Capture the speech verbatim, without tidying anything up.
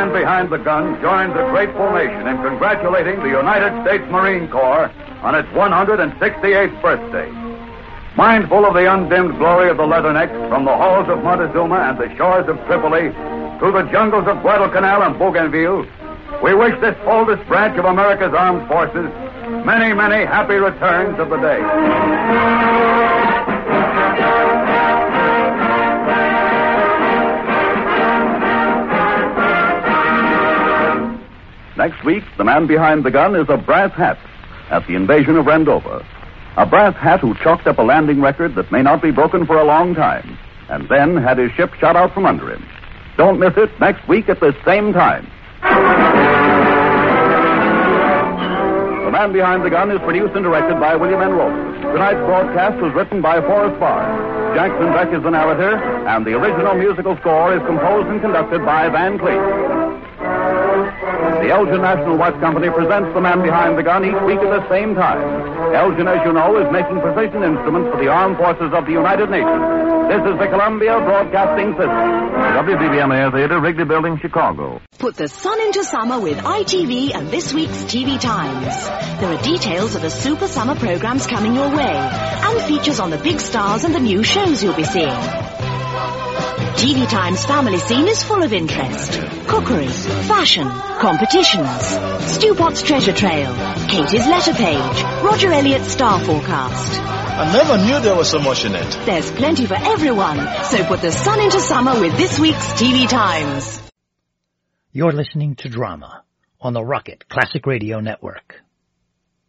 Man Behind the Gun joins a grateful nation in congratulating the United States Marine Corps on its one hundred sixty-eighth birthday. Mindful of the undimmed glory of the Leathernecks from the halls of Montezuma and the shores of Tripoli through the jungles of Guadalcanal and Bougainville, we wish this oldest branch of America's armed forces many, many happy returns of the day. Next week, the man behind the gun is a brass hat at the invasion of Rendova. A brass hat who chalked up a landing record that may not be broken for a long time, and then had his ship shot out from under him. Don't miss it next week at the same time. The Man Behind the Gun is produced and directed by William N. Roper. Tonight's broadcast was written by Forrest Barr. Jackson Beck is the narrator, and the original musical score is composed and conducted by Van Cleef. The Elgin National Watch Company presents The Man Behind the Gun each week at the same time. Elgin, as you know, is making precision instruments for the armed forces of the United Nations. This is the Columbia Broadcasting System. W B B M Air Theater, Wrigley Building, Chicago. Put the sun into summer with I T V and this week's T V Times. There are details of the super summer programs coming your way, and features on the big stars and the new shows you'll be seeing. T V Times family scene is full of interest. Cookery, fashion, competitions, Stu Potts treasure trail, Katie's letter page, Roger Elliott's star forecast. I never knew there was so much in it. There's plenty for everyone, so put the sun into summer with this week's T V Times. You're listening to Drama on the Rocket Classic Radio Network.